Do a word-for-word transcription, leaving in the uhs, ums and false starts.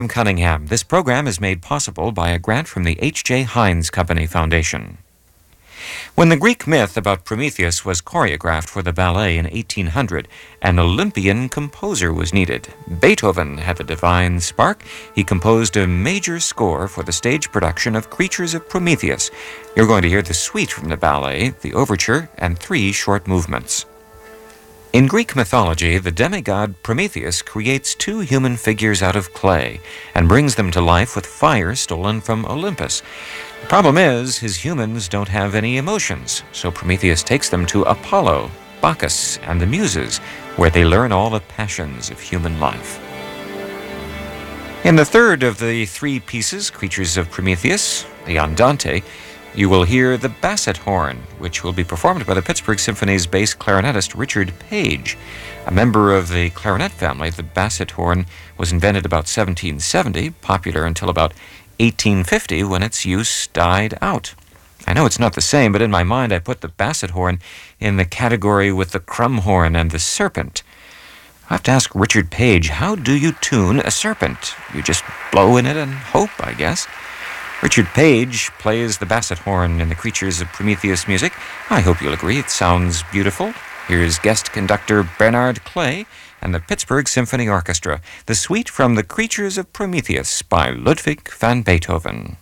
From Cunningham, this program is made possible by a grant from the H J. Heinz Company Foundation. When the Greek myth about Prometheus was choreographed for the ballet in eighteen hundred, an Olympian composer was needed. Beethoven had the divine spark. He composed a major score for the stage production of Creatures of Prometheus. You're going to hear the suite from the ballet, the overture, and three short movements. In Greek mythology, the demigod Prometheus creates two human figures out of clay and brings them to life with fire stolen from Olympus. The problem is, his humans don't have any emotions, so Prometheus takes them to Apollo, Bacchus, and the Muses, where they learn all the passions of human life. In the third of the three pieces, Creatures of Prometheus, the Andante, you will hear the basset horn, which will be performed by the Pittsburgh Symphony's bass clarinetist Richard Page. A member of the clarinet family, the basset horn was invented about seventeen seventy, popular until about eighteen fifty when its use died out. I know it's not the same, but in my mind I put the basset horn in the category with the crumb horn and the serpent. I have to ask Richard Page, how do you tune a serpent? You just blow in it and hope, I guess. Richard Page plays the basset horn in the Creatures of Prometheus music. I hope you'll agree it sounds beautiful. Here's guest conductor Bernard Clay and the Pittsburgh Symphony Orchestra, the suite from the Creatures of Prometheus by Ludwig van Beethoven.